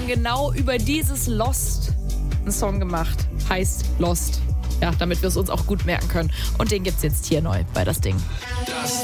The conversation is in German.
haben genau über dieses Lost einen Song gemacht. Heißt Lost. Ja, damit wir es uns auch gut merken können. Und den gibt's jetzt hier neu bei Das Ding. Das